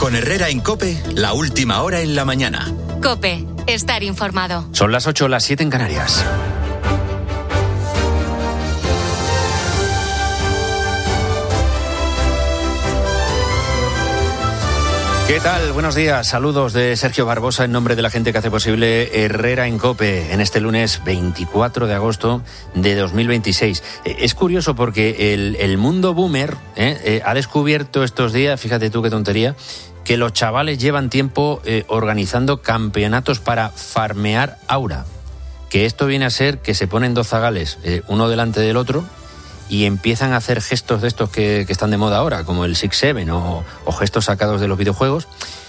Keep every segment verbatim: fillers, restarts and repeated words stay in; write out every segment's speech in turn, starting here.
Con Herrera en COPE, la última hora en la mañana. COPE, estar informado. Son las ocho, las siete en Canarias. ¿Qué tal? Buenos días. Saludos de Sergio Barbosa en nombre de la gente que hace posible Herrera en COPE en este lunes veinticuatro de agosto de dos mil veintiséis. Es curioso porque el, el mundo boomer ¿eh? Eh, ha descubierto estos días, fíjate tú qué tontería, que los chavales llevan tiempo eh, organizando campeonatos para farmear aura. Que esto viene a ser que se ponen dos zagales, eh, uno delante del otro, y empiezan a hacer gestos de estos que, que están de moda ahora, como el Six Seven o, o gestos sacados de los videojuegos.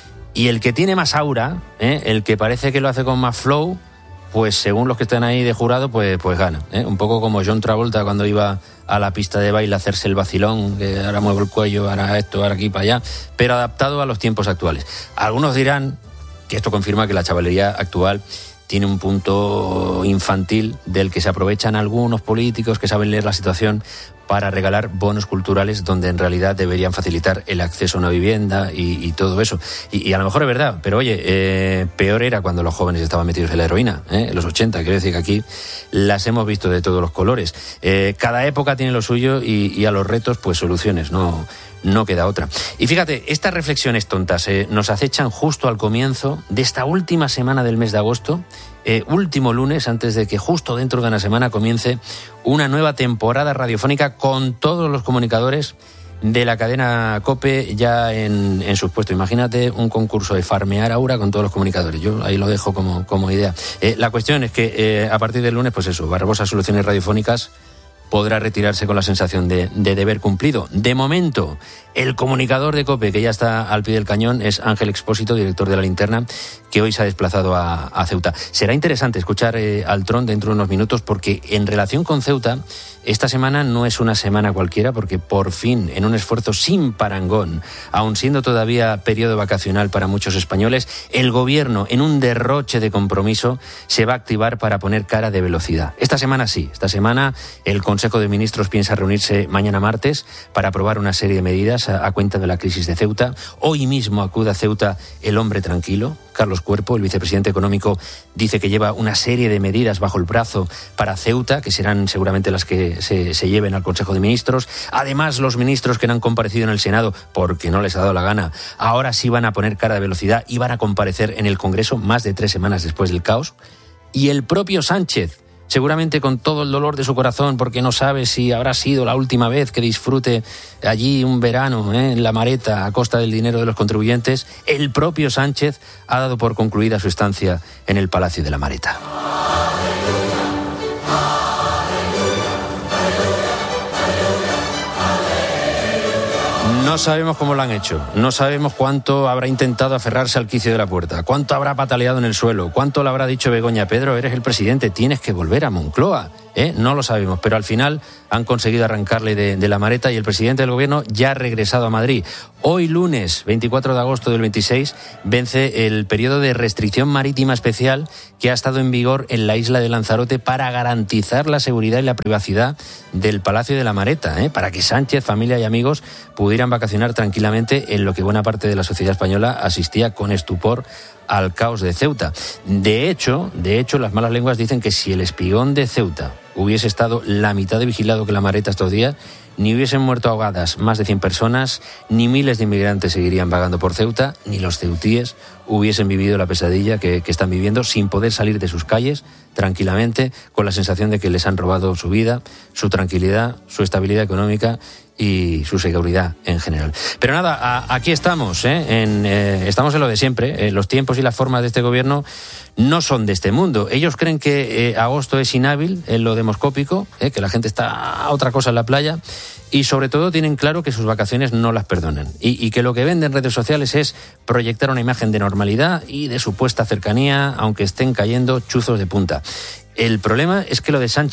Y el que tiene más aura, ¿eh? el que parece que lo hace con más flow, pues según los que están ahí de jurado, pues, pues gana. ¿eh? Un poco como John Travolta cuando iba a la pista de baile a hacerse el vacilón, que ahora muevo el cuello, ahora esto, ahora aquí, para allá, pero adaptado a los tiempos actuales. Algunos dirán que esto confirma que la chavalería actual tiene un punto infantil del que se aprovechan algunos políticos que saben leer la situación para regalar bonos culturales donde en realidad deberían facilitar el acceso a una vivienda y, y todo eso. Y, y a lo mejor es verdad, pero oye, eh, peor era cuando los jóvenes estaban metidos en la heroína, ¿eh? en los ochenta. Quiero decir que aquí las hemos visto de todos los colores. Eh, cada época tiene lo suyo y, y a los retos, pues soluciones, no... No queda otra. Y fíjate, estas reflexiones tontas eh, nos acechan justo al comienzo de esta última semana del mes de agosto, eh, último lunes, antes de que justo dentro de una semana comience una nueva temporada radiofónica con todos los comunicadores de la cadena COPE ya en, en sus puestos. Imagínate un concurso de farmear aura con todos los comunicadores. Yo ahí lo dejo como, como idea. Eh, la cuestión es que eh, a partir del lunes, pues eso, Barbosa Soluciones Radiofónicas podrá retirarse con la sensación de, de deber cumplido. De momento, el comunicador de COPE, que ya está al pie del cañón, es Ángel Expósito, director de La Linterna, que hoy se ha desplazado a, a Ceuta. Será interesante escuchar eh, al Tron dentro de unos minutos, porque en relación con Ceuta, esta semana no es una semana cualquiera, porque por fin, en un esfuerzo sin parangón, aun siendo todavía periodo vacacional para muchos españoles, el gobierno, en un derroche de compromiso, se va a activar para poner cara de velocidad. Esta semana sí, esta semana el Consejo de Ministros piensa reunirse mañana martes para aprobar una serie de medidas a, a cuenta de la crisis de Ceuta. Hoy mismo acude a Ceuta el hombre tranquilo, Carlos Cuerpo, el vicepresidente económico, dice que lleva una serie de medidas bajo el brazo para Ceuta, que serán seguramente las que se, se lleven al Consejo de Ministros. Además, los ministros que no han comparecido en el Senado, porque no les ha dado la gana, ahora sí van a poner cara de velocidad y van a comparecer en el Congreso más de tres semanas después del caos. Y el propio Sánchez, seguramente con todo el dolor de su corazón, porque no sabe si habrá sido la última vez que disfrute allí un verano ¿eh? en la Mareta a costa del dinero de los contribuyentes, el propio Sánchez ha dado por concluida su estancia en el Palacio de la Mareta. No sabemos cómo lo han hecho, no sabemos cuánto habrá intentado aferrarse al quicio de la puerta, cuánto habrá pataleado en el suelo, cuánto le habrá dicho Begoña: Pedro, eres el presidente, tienes que volver a Moncloa. ¿Eh? No lo sabemos, pero al final han conseguido arrancarle de, de la Mareta y el presidente del gobierno ya ha regresado a Madrid. Hoy lunes veinticuatro de agosto del veintiséis vence el periodo de restricción marítima especial que ha estado en vigor en la isla de Lanzarote para garantizar la seguridad y la privacidad del Palacio de la Mareta, ¿eh? para que Sánchez, familia y amigos pudieran vacacionar tranquilamente en lo que buena parte de la sociedad española asistía con estupor al caos de Ceuta. De hecho, de hecho, las malas lenguas dicen que si el espigón de Ceuta hubiese estado la mitad de vigilado que la Mareta estos días, ni hubiesen muerto ahogadas más de cien personas, ni miles de inmigrantes seguirían vagando por Ceuta, ni los ceutíes hubiesen vivido la pesadilla que, que están viviendo sin poder salir de sus calles tranquilamente, con la sensación de que les han robado su vida, su tranquilidad, su estabilidad económica y su seguridad en general. Pero nada, a, aquí estamos, ¿eh? En, eh, estamos en lo de siempre. Eh, los tiempos y las formas de este gobierno no son de este mundo. Ellos creen que eh, agosto es inhábil en lo demoscópico, eh, que la gente está a otra cosa en la playa, y sobre todo tienen claro que sus vacaciones no las perdonan y, y que lo que ven en redes sociales es proyectar una imagen de normalidad y de supuesta cercanía, aunque estén cayendo chuzos de punta. El problema es que lo de Sánchez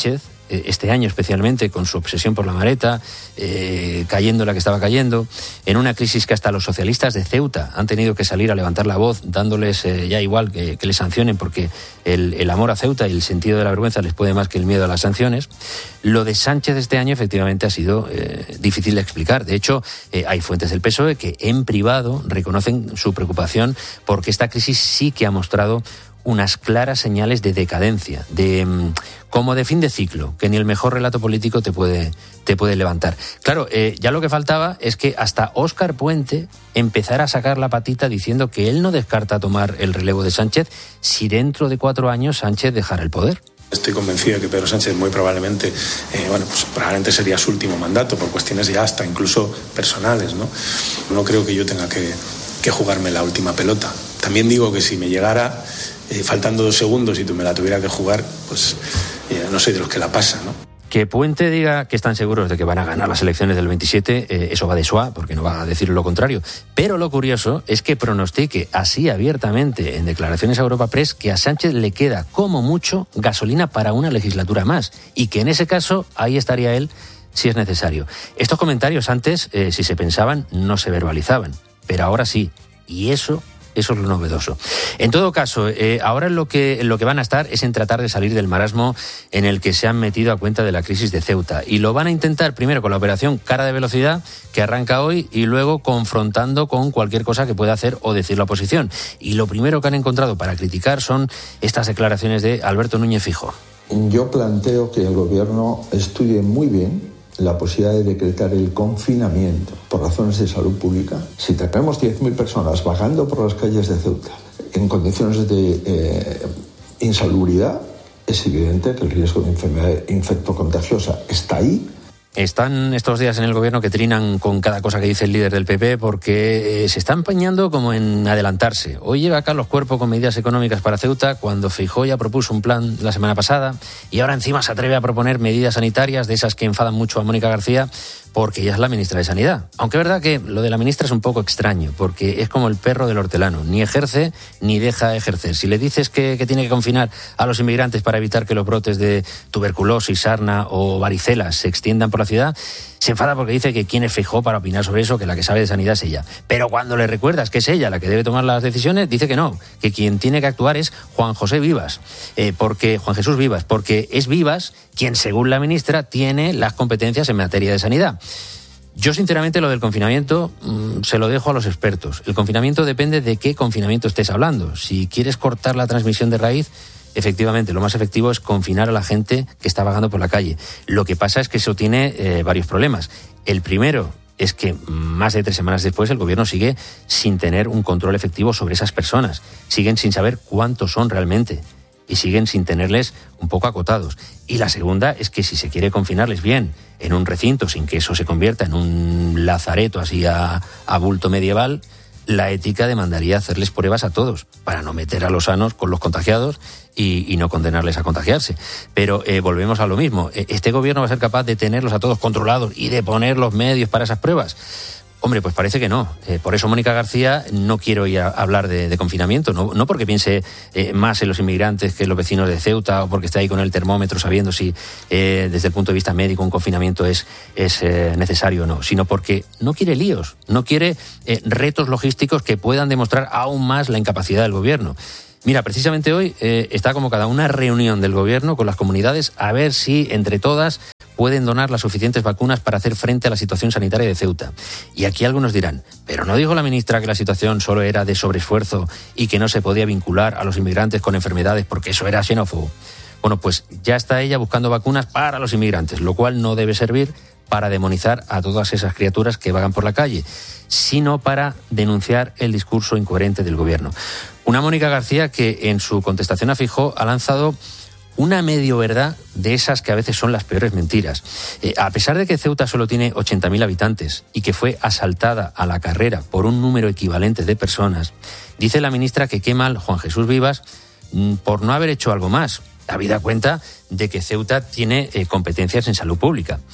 eh, este año especialmente, con su obsesión por la maleta, eh, cayendo la que estaba cayendo, en una crisis que hasta los socialistas de Ceuta han tenido que salir a levantar la voz, dándoles eh, ya igual que, que les sancionen, porque el, el amor a Ceuta y el sentido de la vergüenza les puede más que el miedo a las sanciones. Lo de Sánchez este año efectivamente ha sido eh, difícil de explicar. De hecho, eh, hay fuentes del P S O E que en privado reconocen su preocupación porque esta crisis sí que ha mostrado unas claras señales de decadencia, de como de fin de ciclo, que ni el mejor relato político te puede, te puede levantar. Claro, eh, ya lo que faltaba es que hasta Óscar Puente empezara a sacar la patita diciendo que él no descarta tomar el relevo de Sánchez si dentro de cuatro años Sánchez dejara el poder. Estoy convencido de que Pedro Sánchez muy probablemente, eh, bueno, pues probablemente sería su último mandato por cuestiones ya hasta incluso personales, ¿no? No creo que yo tenga que, que jugarme la última pelota. También digo que si me llegara Eh, faltando dos segundos y tú me la tuviera que jugar, pues eh, no soy de los que la pasa, ¿no? Que Puente diga que están seguros de que van a ganar las elecciones del veintisiete, eh, eso va de suá, porque no va a decir lo contrario. Pero lo curioso es que pronostique así abiertamente en declaraciones a Europa Press que a Sánchez le queda como mucho gasolina para una legislatura más y que en ese caso ahí estaría él si es necesario. Estos comentarios antes, eh, si se pensaban, no se verbalizaban, pero ahora sí, y eso... Eso es lo novedoso. En todo caso, eh, ahora lo que, lo que van a estar es en tratar de salir del marasmo en el que se han metido a cuenta de la crisis de Ceuta. Y lo van a intentar primero con la operación Cara de Velocidad, que arranca hoy, y luego confrontando con cualquier cosa que pueda hacer o decir la oposición. Y lo primero que han encontrado para criticar son estas declaraciones de Alberto Núñez Feijóo. Yo planteo que el gobierno estudie muy bien la posibilidad de decretar el confinamiento por razones de salud pública. Si tenemos diez mil personas vagando por las calles de Ceuta en condiciones de eh, insalubridad, es evidente que el riesgo de enfermedad infectocontagiosa está ahí. Están estos días en el gobierno que trinan con cada cosa que dice el líder del P P porque eh, se está empeñando como en adelantarse. Hoy lleva Carlos Cuerpo con medidas económicas para Ceuta cuando Feijóo ya propuso un plan la semana pasada y ahora encima se atreve a proponer medidas sanitarias de esas que enfadan mucho a Mónica García porque ella es la ministra de Sanidad. Aunque es verdad que lo de la ministra es un poco extraño porque es como el perro del hortelano, ni ejerce ni deja ejercer. Si le dices que, que tiene que confinar a los inmigrantes para evitar que los brotes de tuberculosis, sarna o varicela se extiendan por la ciudad, se enfada porque dice que quién es Feijóo para opinar sobre eso, que la que sabe de sanidad es ella. Pero cuando le recuerdas que es ella la que debe tomar las decisiones, dice que no, que quien tiene que actuar es Juan José Vivas, eh, porque Juan Jesús Vivas, porque es Vivas quien, según la ministra, tiene las competencias en materia de sanidad. Yo, sinceramente, lo del confinamiento mmm, se lo dejo a los expertos. El confinamiento depende de qué confinamiento estés hablando. Si quieres cortar la transmisión de raíz, efectivamente, lo más efectivo es confinar a la gente que está vagando por la calle. Lo que pasa es que eso tiene eh, varios problemas. El primero es que más de tres semanas después el gobierno sigue sin tener un control efectivo sobre esas personas. Siguen sin saber cuántos son realmente y siguen sin tenerles un poco acotados. Y la segunda es que si se quiere confinarles bien en un recinto sin que eso se convierta en un lazareto así a, a bulto medieval, la ética demandaría hacerles pruebas a todos para no meter a los sanos con los contagiados y, y no condenarles a contagiarse. Pero eh, volvemos a lo mismo. ¿Este gobierno va a ser capaz de tenerlos a todos controlados y de poner los medios para esas pruebas? Hombre, pues parece que no. Eh, por eso Mónica García no quiere oír a hablar de, de confinamiento, no, no porque piense eh, más en los inmigrantes que en los vecinos de Ceuta o porque esté ahí con el termómetro sabiendo si eh, desde el punto de vista médico un confinamiento es, es eh, necesario o no, sino porque no quiere líos, no quiere eh, retos logísticos que puedan demostrar aún más la incapacidad del gobierno. Mira, precisamente hoy eh, está convocada una reunión del gobierno con las comunidades a ver si entre todas pueden donar las suficientes vacunas para hacer frente a la situación sanitaria de Ceuta. Y aquí algunos dirán, pero ¿no dijo la ministra que la situación solo era de sobreesfuerzo y que no se podía vincular a los inmigrantes con enfermedades porque eso era xenófobo? Bueno, pues ya está ella buscando vacunas para los inmigrantes, lo cual no debe servir para demonizar a todas esas criaturas que vagan por la calle, sino para denunciar el discurso incoherente del gobierno. Una Mónica García que en su contestación a Feijóo ha lanzado una medio verdad de esas que a veces son las peores mentiras. Eh, a pesar de que Ceuta solo tiene ochenta mil habitantes y que fue asaltada a la carrera por un número equivalente de personas, dice la ministra que qué mal Juan Jesús Vivas mm, por no haber hecho algo más, habida cuenta de que Ceuta tiene eh, competencias en salud pública.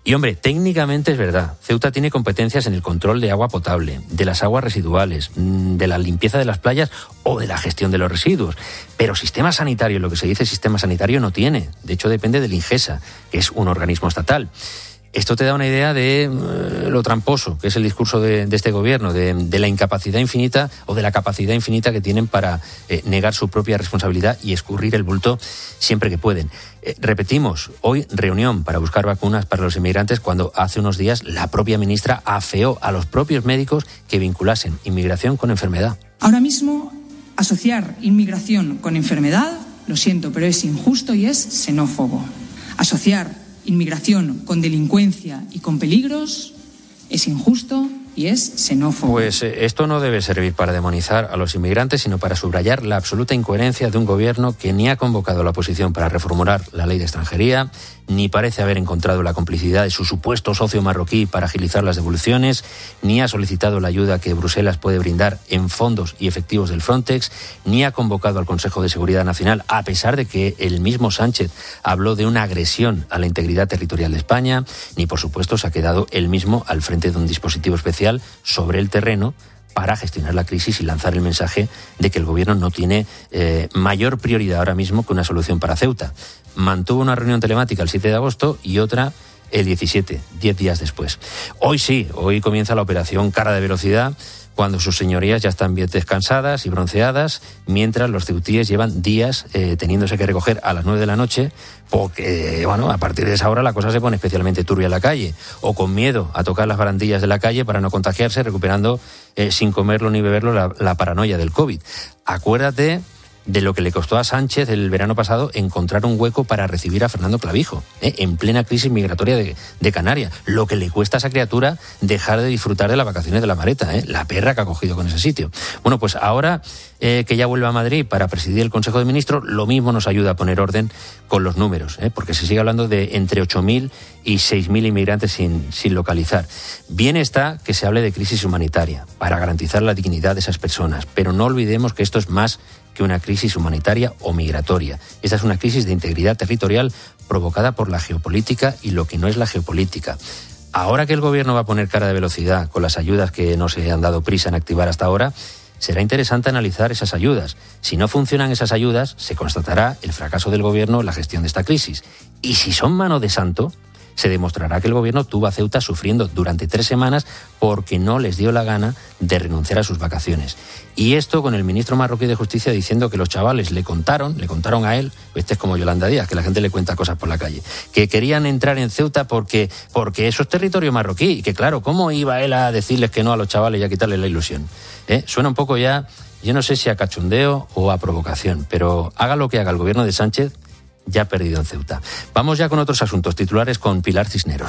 Y hombre, técnicamente es verdad, Ceuta tiene competencias en el control de agua potable, de las aguas residuales, de la limpieza de las playas o de la gestión de los residuos. Pero sistema sanitario, lo que se dice sistema sanitario, no tiene. De hecho, depende del INGESA, que es un organismo estatal. Esto te da una idea de eh, lo tramposo que es el discurso de, de este gobierno, de, de la incapacidad infinita o de la capacidad infinita que tienen para eh, negar su propia responsabilidad y escurrir el bulto siempre que pueden. Eh, repetimos, hoy reunión para buscar vacunas para los inmigrantes cuando hace unos días la propia ministra afeó a los propios médicos que vinculasen inmigración con enfermedad. Ahora mismo, asociar inmigración con enfermedad, lo siento, pero es injusto y es xenófobo. Asociar inmigración con delincuencia y con peligros es injusto y es xenófobo. Pues eh, esto no debe servir para demonizar a los inmigrantes, sino para subrayar la absoluta incoherencia de un gobierno que ni ha convocado a la oposición para reformular la ley de extranjería, ni parece haber encontrado la complicidad de su supuesto socio marroquí para agilizar las devoluciones, ni ha solicitado la ayuda que Bruselas puede brindar en fondos y efectivos del Frontex, ni ha convocado al Consejo de Seguridad Nacional, a pesar de que el mismo Sánchez habló de una agresión a la integridad territorial de España, ni por supuesto se ha quedado él mismo al frente de un dispositivo especial sobre el terreno para gestionar la crisis y lanzar el mensaje de que el gobierno no tiene eh, mayor prioridad ahora mismo que una solución para Ceuta. Mantuvo una reunión telemática el siete de agosto y otra el diecisiete, diez días después. Hoy sí, hoy comienza la operación Cara de Velocidad, cuando sus señorías ya están bien descansadas y bronceadas, mientras los ceutíes llevan días eh, teniéndose que recoger a las nueve de la noche, porque, bueno, a partir de esa hora la cosa se pone especialmente turbia en la calle, o con miedo a tocar las barandillas de la calle para no contagiarse, recuperando eh, sin comerlo ni beberlo la, la paranoia del COVID. Acuérdate de lo que le costó a Sánchez el verano pasado encontrar un hueco para recibir a Fernando Clavijo, ¿eh? en plena crisis migratoria de, de Canarias. Lo que le cuesta a esa criatura dejar de disfrutar de las vacaciones de la Mareta, ¿eh? la perra que ha cogido con ese sitio. Bueno, pues ahora eh, que ya vuelve a Madrid para presidir el Consejo de Ministros, lo mismo nos ayuda a poner orden con los números, ¿eh? porque se sigue hablando de entre ocho mil y seis mil inmigrantes sin, sin localizar. Bien está que se hable de crisis humanitaria para garantizar la dignidad de esas personas, pero no olvidemos que esto es más que una crisis humanitaria o migratoria. Esta es una crisis de integridad territorial provocada por la geopolítica y lo que no es la geopolítica. Ahora que el gobierno va a poner cara de velocidad con las ayudas que no se han dado prisa en activar hasta ahora, será interesante analizar esas ayudas. Si no funcionan esas ayudas, se constatará el fracaso del gobierno en la gestión de esta crisis. Y si son mano de santo, se demostrará que el gobierno tuvo a Ceuta sufriendo durante tres semanas porque no les dio la gana de renunciar a sus vacaciones. Y esto con el ministro marroquí de Justicia diciendo que los chavales le contaron, le contaron a él, este es como Yolanda Díaz, que la gente le cuenta cosas por la calle, que querían entrar en Ceuta porque, porque eso es territorio marroquí, y que claro, ¿cómo iba él a decirles que no a los chavales y a quitarles la ilusión? ¿Eh? Suena un poco ya, yo no sé si a cachondeo o a provocación, pero haga lo que haga el gobierno de Sánchez, ya ha perdido en Ceuta. Vamos ya con otros asuntos titulares con Pilar Cisneros.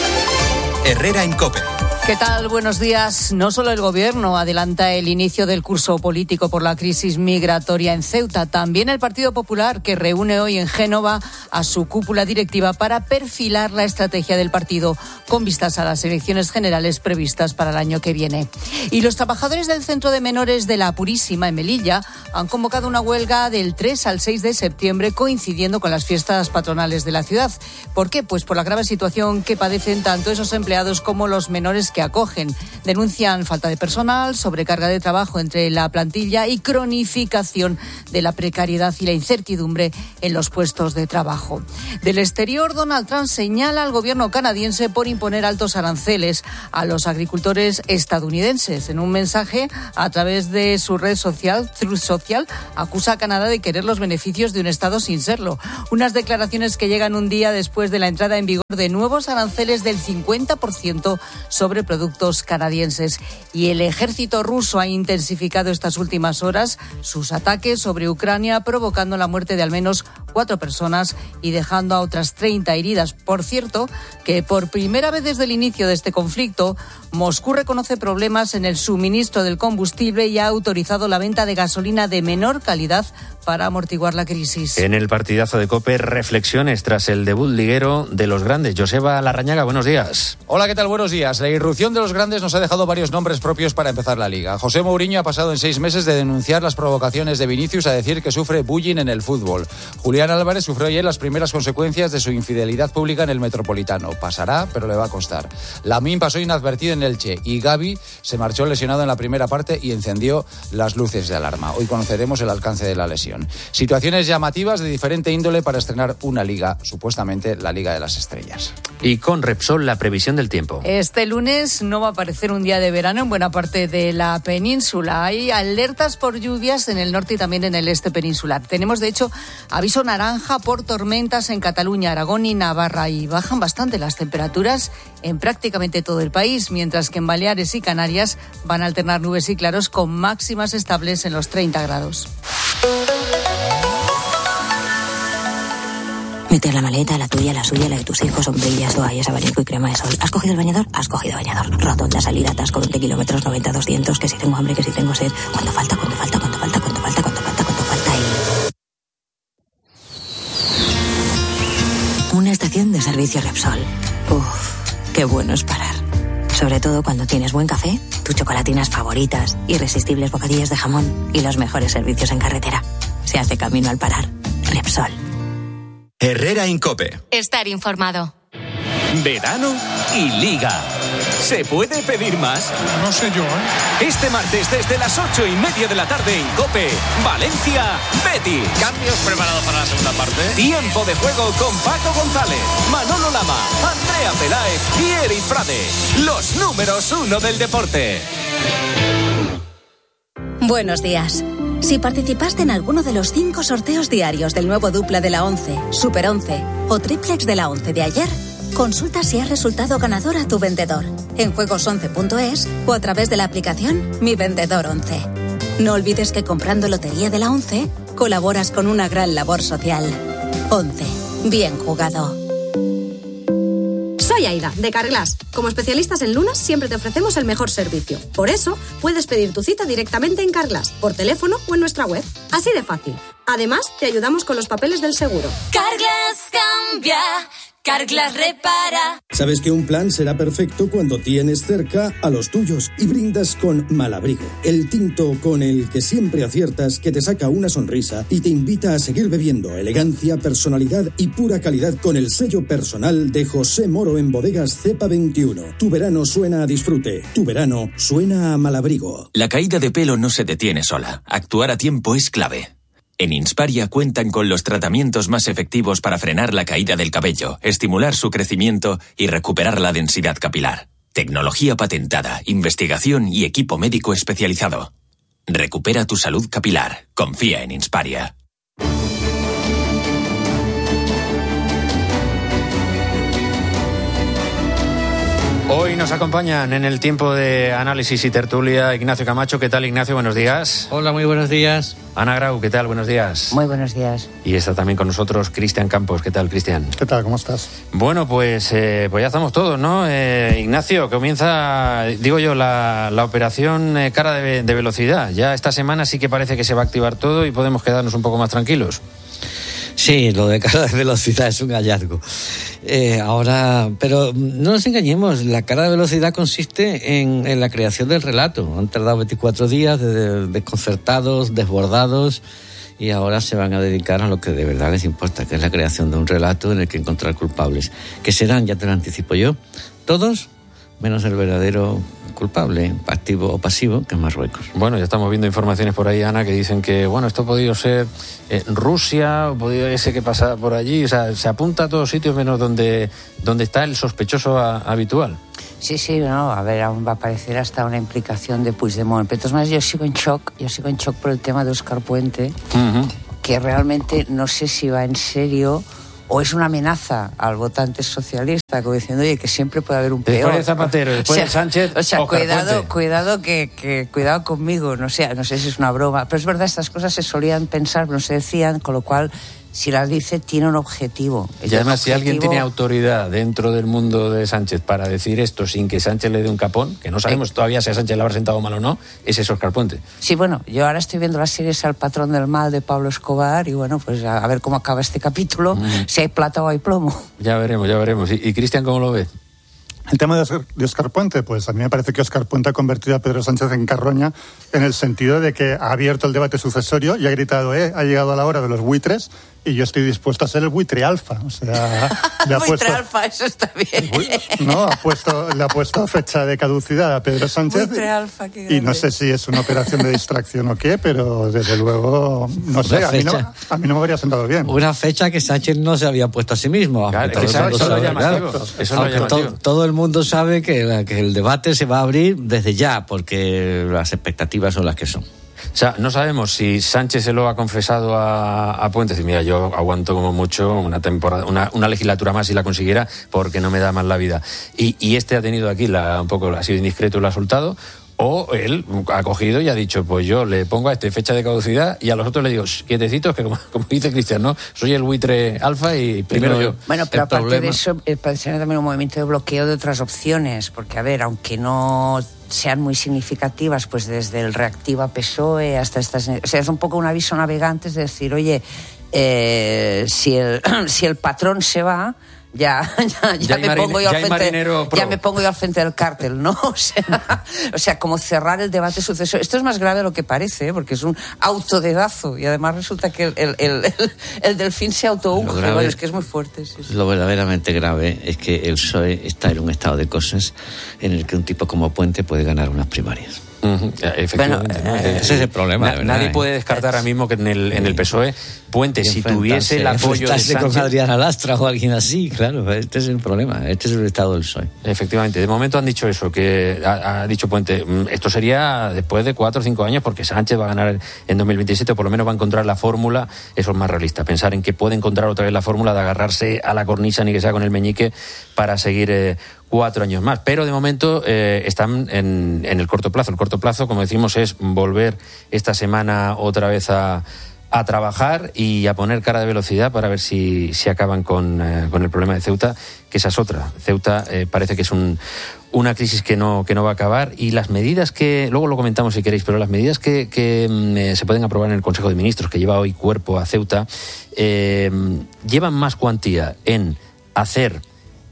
Herrera en COPE. ¿Qué tal? Buenos días. No solo el Gobierno adelanta el inicio del curso político por la crisis migratoria en Ceuta, también el Partido Popular, que reúne hoy en Génova a su cúpula directiva para perfilar la estrategia del partido con vistas a las elecciones generales previstas para el año que viene. Y los trabajadores del Centro de Menores de la Purísima, en Melilla, han convocado una huelga del tres al seis de septiembre, coincidiendo con las fiestas patronales de la ciudad. ¿Por qué? Pues por la grave situación que padecen tanto esos empleados como los menores que acogen. Denuncian falta de personal, sobrecarga de trabajo entre la plantilla y cronificación de la precariedad y la incertidumbre en los puestos de trabajo. Del exterior, Donald Trump señala al gobierno canadiense por imponer altos aranceles a los agricultores estadounidenses. En un mensaje a través de su red social, Truth Social, acusa a Canadá de querer los beneficios de un Estado sin serlo. Unas declaraciones que llegan un día después de la entrada en vigor de nuevos aranceles del cincuenta por ciento sobre productos canadienses. Y el ejército ruso ha intensificado estas últimas horas sus ataques sobre Ucrania, provocando la muerte de al menos cuatro personas y dejando a otras treinta heridas. Por cierto, que por primera vez desde el inicio de este conflicto, Moscú reconoce problemas en el suministro del combustible y ha autorizado la venta de gasolina de menor calidad para amortiguar la crisis. En el partidazo de COPE, reflexiones tras el debut liguero de los grandes. Joseba Larrañaga, buenos días. Hola, ¿qué tal? Buenos días. La irrupción de los grandes nos ha dejado varios nombres propios para empezar la Liga. José Mourinho ha pasado en seis meses de denunciar las provocaciones de Vinicius a decir que sufre bullying en el fútbol. Julián Julián Álvarez sufrió ayer las primeras consecuencias de su infidelidad pública en el Metropolitano. Pasará, pero le va a costar. Lamine pasó inadvertido en Elche y Gavi se marchó lesionado en la primera parte y encendió las luces de alarma. Hoy conoceremos el alcance de la lesión. Situaciones llamativas de diferente índole para estrenar una liga, supuestamente la Liga de las Estrellas. Y con Repsol, la previsión del tiempo. Este lunes no va a parecer un día de verano en buena parte de la península. Hay alertas por lluvias en el norte y también en el este peninsular. Tenemos, de hecho, aviso naranja por tormentas en Cataluña, Aragón y Navarra. Y bajan bastante las temperaturas en prácticamente todo el país, mientras que en Baleares y Canarias van a alternar nubes y claros con máximas estables en los treinta grados. Meter la maleta, la tuya, la suya, la de tus hijos, sombrillas, toallas, abanico y crema de sol. ¿Has cogido el bañador? Has cogido bañador. Rotonda, salida, atasco, veinte kilómetros, noventa, doscientos, que si tengo hambre, que si tengo sed. ¿Cuánto falta? ¿Cuánto falta? ¿Cuánto falta? ¿Cuánto falta? ¿Cuánto falta? ¿Cuánto falta? Y... una estación de servicio Repsol. Uf, qué bueno es parar. Sobre todo cuando tienes buen café, tus chocolatinas favoritas, irresistibles bocadillas de jamón y los mejores servicios en carretera. Se hace camino al parar. Repsol. Herrera en COPE. Estar informado. Verano y Liga. ¿Se puede pedir más? No sé yo, ¿eh? Este martes desde las ocho y media de la tarde en COPE, Valencia, Betis. Cambios preparados para la segunda parte. Tiempo de juego con Paco González, Manolo Lama, Andrea Peláez y Eric Frade. Los números uno del deporte. Buenos días. Si participaste en alguno de los cinco sorteos diarios del nuevo dupla de la once, Super once o triplex de la once de ayer, consulta si has resultado ganador a tu vendedor en juegos once punto es o a través de la aplicación Mi Vendedor once. No olvides que comprando Lotería de la once colaboras con una gran labor social. once. Bien jugado. Soy Aida, de Carglass. Como especialistas en lunas, siempre te ofrecemos el mejor servicio. Por eso, puedes pedir tu cita directamente en Carglass, por teléfono o en nuestra web. Así de fácil. Además, te ayudamos con los papeles del seguro. Carglass cambia, Carglass repara. Sabes que un plan será perfecto cuando tienes cerca a los tuyos y brindas con Malabrigo, el tinto con el que siempre aciertas, que te saca una sonrisa y te invita a seguir bebiendo. Elegancia, personalidad y pura calidad con el sello personal de José Moro en Bodegas Cepa veintiuno. Tu verano suena a disfrute, tu verano suena a Malabrigo. La caída de pelo no se detiene sola. Actuar a tiempo es clave. En Insparia cuentan con los tratamientos más efectivos para frenar la caída del cabello, estimular su crecimiento y recuperar la densidad capilar. Tecnología patentada, investigación y equipo médico especializado. Recupera tu salud capilar. Confía en Insparia. Hoy nos acompañan en el tiempo de análisis y tertulia Ignacio Camacho. ¿Qué tal, Ignacio? Buenos días. Hola, muy buenos días. Ana Grau, ¿qué tal? Buenos días. Muy buenos días. Y está también con nosotros Cristian Campos. ¿Qué tal, Cristian? ¿Qué tal? ¿Cómo estás? Bueno, pues, eh, pues ya estamos todos, ¿no? Eh, Ignacio, comienza, digo yo, la, la operación eh, cara de, de velocidad. Ya esta semana sí que parece que se va a activar todo y podemos quedarnos un poco más tranquilos. Sí, lo de cara de velocidad es un hallazgo. Eh, ahora, pero no nos engañemos, la cara de velocidad consiste en, en la creación del relato. Han tardado veinticuatro días de, de, desconcertados, desbordados, y ahora se van a dedicar a lo que de verdad les importa, que es la creación de un relato en el que encontrar culpables. Que serán, ya te lo anticipo yo, todos menos el verdadero culpable, activo o pasivo, que es Marruecos. Bueno, ya estamos viendo informaciones por ahí, Ana, que dicen que, bueno, esto ha podido ser eh, Rusia, o podido ese que pasa por allí, o sea, se apunta a todos sitios menos donde, donde está el sospechoso a, habitual. Sí, sí, no, a ver, aún va a aparecer hasta una implicación de Puigdemont. Pero entonces más yo sigo en shock, yo sigo en shock por el tema de Óscar Puente, uh-huh. que realmente no sé si va en serio o es una amenaza al votante socialista, como diciendo, oye, que siempre puede haber un peor. Después de Zapatero, después o sea, de Sánchez, o sea, Óscar cuidado, Puente. cuidado que, que cuidado conmigo, no sé, no sé si es una broma, pero es verdad, estas cosas se solían pensar, no se decían, con lo cual, si las dice, tiene un objetivo. Y además, objetivo... si alguien tiene autoridad dentro del mundo de Sánchez para decir esto sin que Sánchez le dé un capón, que no sabemos eh. todavía si a Sánchez le habrá sentado mal o no, ese es Óscar Puente. Sí, bueno, yo ahora estoy viendo las series Al patrón del mal de Pablo Escobar y bueno, pues a, a ver cómo acaba este capítulo, mm. si hay plata o hay plomo. Ya veremos, ya veremos. ¿Y, y Cristian cómo lo ve? El tema de Óscar, de Óscar Puente, pues a mí me parece que Óscar Puente ha convertido a Pedro Sánchez en carroña en el sentido de que ha abierto el debate sucesorio y ha gritado, eh, ha llegado a la hora de los buitres y yo estoy dispuesto a ser el buitre alfa. O sea, le ha buitre puesto, alfa, eso está bien. no, ha puesto, le ha puesto fecha de caducidad a Pedro Sánchez. Buitre alfa, qué y grande. no sé si es una operación de distracción o qué, pero desde luego, no sé, a mí no, a mí no me habría sentado bien. Una fecha que Sánchez no se había puesto a sí mismo. Claro, todo, eso, el eso sabe, lo llamativo. claro. Eso lo Aunque llamativo. to, todo el mundo sabe que, la, que el debate se va a abrir desde ya, porque las expectativas son las que son. O sea, no sabemos si Sánchez se lo ha confesado a, a Puente. Dice, mira, yo aguanto como mucho una temporada, una, una legislatura más si la consiguiera, porque no me da más la vida. Y, y este ha tenido aquí la, un poco, ha sido indiscreto y lo ha soltado. O él ha cogido y ha dicho, pues yo le pongo a este fecha de caducidad y a los otros le digo, quietecitos, que como, como dice Cristian, ¿no? Soy el buitre alfa y primero pero, yo. Bueno, pero el aparte problema... de eso, puede ser también un movimiento de bloqueo de otras opciones, porque, a ver, aunque no sean muy significativas, pues desde el Reactiva P S O E hasta estas... O sea, es un poco un aviso navegante, es decir, oye, eh, si, el, si el patrón se va... Ya, ya, ya, ya me marine, pongo yo al frente, ya me pongo yo al frente del cártel, ¿no? O sea, o sea, como cerrar el debate sucesorio. Esto es más grave de lo que parece, ¿eh? Porque es un autodedazo y además resulta que el, el, el, el, el delfín se autounge. Bueno, es que es muy fuerte. Sí, sí. Lo verdaderamente grave es que el P S O E está en un estado de cosas en el que un tipo como Puente puede ganar unas primarias. Uh-huh. Efectivamente, bueno, ¿no? eh, ese es el problema. Na, verdad, nadie ¿eh? puede descartar ahora mismo que en el, en el P S O E Puente, si tuviese el apoyo de Sánchez, con Adriana Lastra o alguien así, claro, este es el problema, este es el estado del P S O E. Efectivamente, de momento han dicho eso, que ha, ha dicho Puente, esto sería después de cuatro o cinco años, porque Sánchez va a ganar en dos mil veintisiete, o por lo menos va a encontrar la fórmula, eso es más realista, pensar en que puede encontrar otra vez la fórmula de agarrarse a la cornisa, ni que sea con el meñique, para seguir eh, cuatro años más. Pero de momento eh, están en, en el corto plazo. El corto plazo, como decimos, es volver esta semana otra vez a, a trabajar y a poner cara de velocidad para ver si, si acaban con, eh, con el problema de Ceuta, que esa es otra. Ceuta eh, parece que es un, una crisis que no, que no va a acabar, y las medidas que, luego lo comentamos si queréis, pero las medidas que, que eh, se pueden aprobar en el Consejo de Ministros, que lleva hoy cuerpo a Ceuta, eh, llevan más cuantía en hacer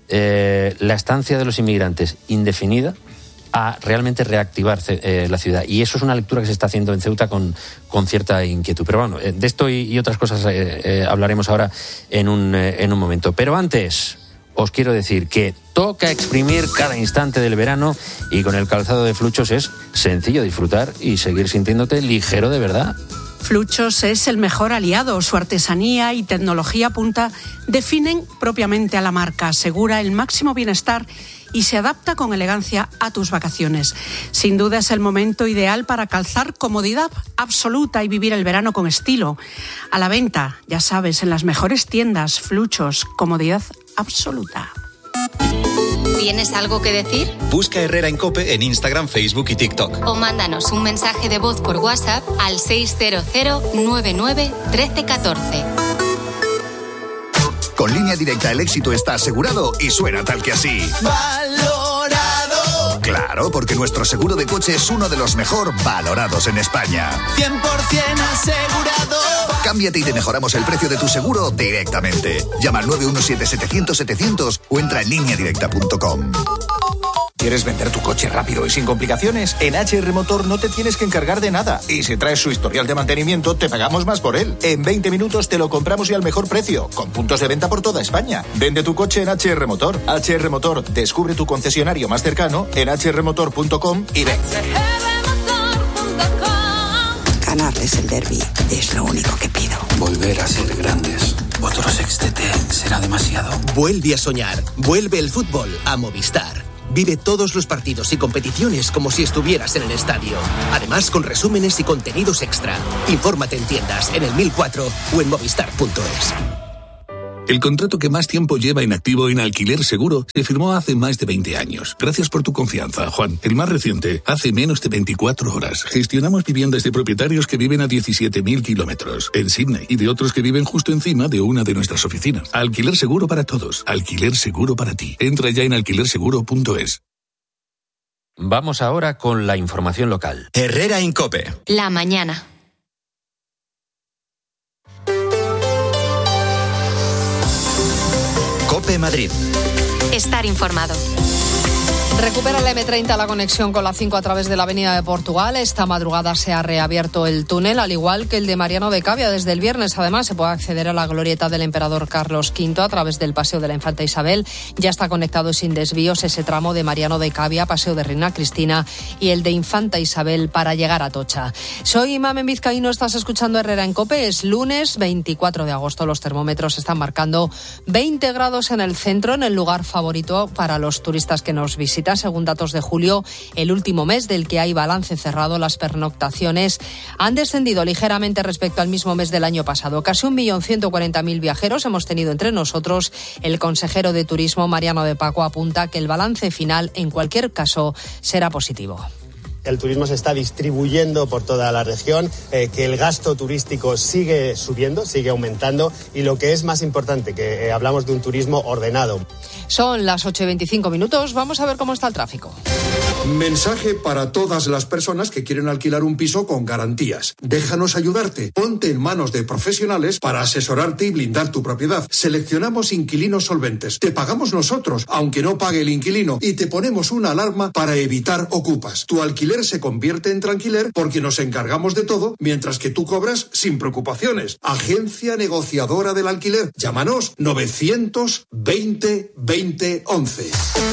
Eh, la estancia de los inmigrantes indefinida a realmente reactivar eh, la ciudad. Y eso es una lectura que se está haciendo en Ceuta con, con cierta inquietud. Pero bueno, eh, de esto y, y otras cosas eh, eh, hablaremos ahora en un, eh, en un momento. Pero antes, os quiero decir que toca exprimir cada instante del verano, y con el calzado de Fluchos es sencillo disfrutar y seguir sintiéndote ligero de verdad. Fluchos es el mejor aliado. Su artesanía y tecnología punta definen propiamente a la marca, asegura el máximo bienestar y se adapta con elegancia a tus vacaciones. Sin duda es el momento ideal para calzar comodidad absoluta y vivir el verano con estilo. A la venta, ya sabes, en las mejores tiendas. Fluchos, comodidad absoluta. ¿Tienes algo que decir? Busca Herrera en COPE en Instagram, Facebook y TikTok. O mándanos un mensaje de voz por WhatsApp al seis cero cero nueve nueve uno tres uno cuatro. Con Línea Directa el éxito está asegurado y suena tal que así. ¡Valorado! Claro, porque nuestro seguro de coche es uno de los mejor valorados en España. cien por ciento asegurado. Cámbiate y te mejoramos el precio de tu seguro directamente. Llama al nueve uno siete setecientos setecientos o entra en línea directa punto com. ¿Quieres vender tu coche rápido y sin complicaciones? En H R Motor no te tienes que encargar de nada. Y si traes su historial de mantenimiento, te pagamos más por él. En veinte minutos te lo compramos y al mejor precio, con puntos de venta por toda España. Vende tu coche en H R Motor. H R Motor, descubre tu concesionario más cercano en h r motor punto com y ven. Ganarles el derbi es lo único que pido. Volver a ser grandes. Otro sextete será demasiado. Vuelve a soñar. Vuelve el fútbol a Movistar. Vive todos los partidos y competiciones como si estuvieras en el estadio. Además, con resúmenes y contenidos extra. Infórmate en tiendas, en el mil cuatro o en movistar punto es. El contrato que más tiempo lleva en activo en Alquiler Seguro se firmó hace más de veinte años. Gracias por tu confianza, Juan. El más reciente, hace menos de veinticuatro horas. Gestionamos viviendas de propietarios que viven a diecisiete mil kilómetros en Sydney y de otros que viven justo encima de una de nuestras oficinas. Alquiler Seguro para todos. Alquiler Seguro para ti. Entra ya en alquiler seguro punto es. Vamos ahora con la información local. Herrera en COPE. La mañana. COPE Madrid. Estar informado. Recupera la eme treinta la conexión con la cinco a través de la avenida de Portugal. Esta madrugada se ha reabierto el túnel, al igual que el de Mariano de Cavia. Desde el viernes, además, se puede acceder a la glorieta del emperador Carlos quinto a través del Paseo de la Infanta Isabel. Ya está conectado sin desvíos ese tramo de Mariano de Cavia, Paseo de Reina Cristina y el de Infanta Isabel para llegar a Atocha. Soy Mamen Vizcaíno, estás escuchando Herrera en COPE. Es lunes veinticuatro de agosto. Los termómetros están marcando veinte grados en el centro, en el lugar favorito para los turistas que nos visitan. Según datos de julio, el último mes del que hay balance cerrado, las pernoctaciones han descendido ligeramente respecto al mismo mes del año pasado. Casi un millón ciento cuarenta mil viajeros hemos tenido entre nosotros. El consejero de Turismo, Mariano de Paco, apunta que el balance final, en cualquier caso, será positivo. El turismo se está distribuyendo por toda la región, eh, que el gasto turístico sigue subiendo, sigue aumentando y lo que es más importante, que eh, hablamos de un turismo ordenado. Son las ocho y veinticinco minutos, vamos a ver cómo está el tráfico. Mensaje para todas las personas que quieren alquilar un piso con garantías. Déjanos ayudarte. Ponte en manos de profesionales para asesorarte y blindar tu propiedad. Seleccionamos inquilinos solventes. Te pagamos nosotros, aunque no pague el inquilino, y te ponemos una alarma para evitar ocupas. Tu alquiler se convierte en tranquiler porque nos encargamos de todo, mientras que tú cobras sin preocupaciones. Agencia negociadora del alquiler. Llámanos novecientos veinte veinte once.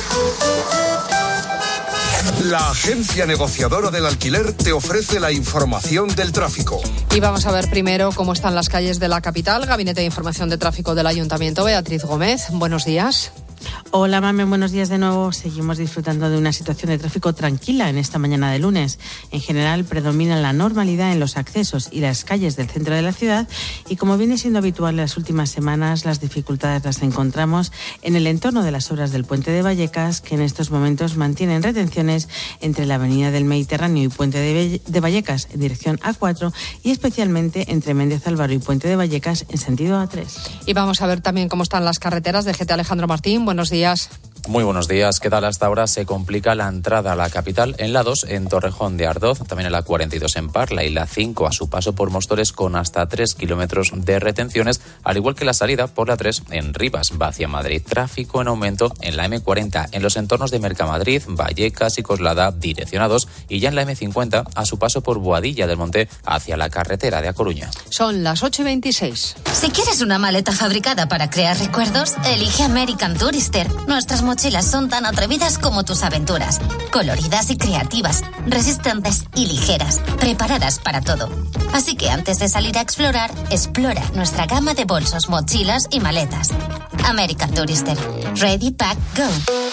La agencia negociadora del alquiler te ofrece la información del tráfico. Y vamos a ver primero cómo están las calles de la capital. Gabinete de Información de Tráfico del Ayuntamiento, Beatriz Gómez. Buenos días. Hola, Mamen, buenos días de nuevo. Seguimos disfrutando de una situación de tráfico tranquila en esta mañana de lunes. En general, predomina la normalidad en los accesos y las calles del centro de la ciudad y, como viene siendo habitual en las últimas semanas, las dificultades las encontramos en el entorno de las obras del Puente de Vallecas, que en estos momentos mantienen retenciones entre la Avenida del Mediterráneo y Puente de Vallecas en dirección A cuatro y especialmente entre Méndez Álvaro y Puente de Vallecas en sentido A tres. Y vamos a ver también cómo están las carreteras. D G T Alejandro Martín, buenos días. Muy buenos días. ¿Qué tal? Hasta ahora se complica la entrada a la capital en la dos en Torrejón de Ardoz, también en la cuarenta y dos en Parla y la cinco a su paso por Móstoles con hasta tres kilómetros de retenciones, al igual que la salida por la tres en Rivas, va hacia Madrid. Tráfico en aumento en la eme cuarenta en los entornos de Mercamadrid, Vallecas y Coslada, dirección A dos, y ya en la eme cincuenta a su paso por Boadilla del Monte hacia la carretera de A Coruña. Son las ocho y veintiséis. Si quieres una maleta fabricada para crear recuerdos, elige American Tourister. Nuestras mochilas son tan atrevidas como tus aventuras, coloridas y creativas, resistentes y ligeras, preparadas para todo. Así que antes de salir a explorar, explora nuestra gama de bolsos, mochilas y maletas. American Tourister. Ready, pack, go.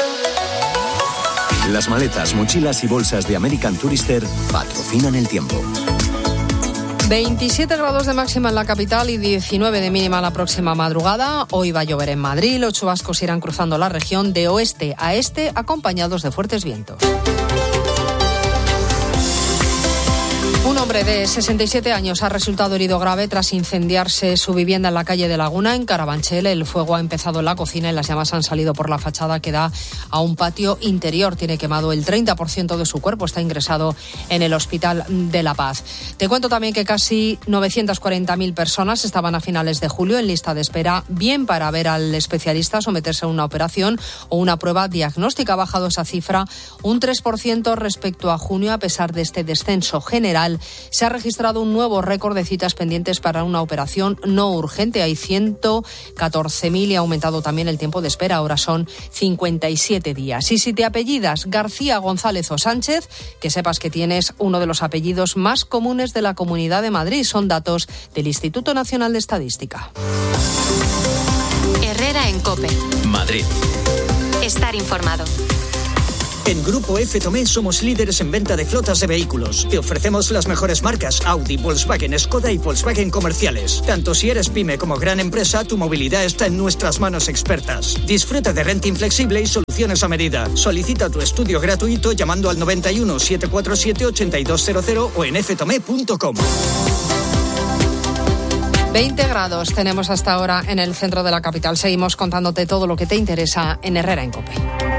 Las maletas, mochilas y bolsas de American Tourister patrocinan el tiempo. veintisiete grados de máxima en la capital y diecinueve de mínima la próxima madrugada. Hoy va a llover en Madrid. Los chubascos irán cruzando la región de oeste a este, acompañados de fuertes vientos. Un hombre de sesenta y siete años ha resultado herido grave tras incendiarse su vivienda en la calle de Laguna, en Carabanchel. El fuego ha empezado en la cocina y las llamas han salido por la fachada que da a un patio interior. Tiene quemado el treinta por ciento de su cuerpo. Está ingresado en el Hospital de La Paz. Te cuento también que casi novecientas cuarenta mil personas estaban a finales de julio en lista de espera, bien para ver al especialista, someterse a una operación o una prueba diagnóstica. Ha bajado esa cifra un tres por ciento respecto a junio. A pesar de este descenso general, se ha registrado un nuevo récord de citas pendientes para una operación no urgente. Hay ciento catorce mil y ha aumentado también el tiempo de espera. Ahora son cincuenta y siete días. Y si te apellidas García González o Sánchez, que sepas que tienes uno de los apellidos más comunes de la Comunidad de Madrid. Son datos del Instituto Nacional de Estadística. Herrera en COPE. Madrid. Estar informado. En Grupo F. Tomé somos líderes en venta de flotas de vehículos. Te ofrecemos las mejores marcas Audi, Volkswagen, Skoda y Volkswagen comerciales. Tanto si eres pyme como gran empresa, tu movilidad está en nuestras manos expertas. Disfruta de renting flexible y soluciones a medida. Solicita tu estudio gratuito llamando al noventa y uno, setecientos cuarenta y siete, ochenta y dos cero cero o en f tomé punto com. veinte grados tenemos hasta ahora en el centro de la capital. Seguimos contándote todo lo que te interesa en Herrera en COPE.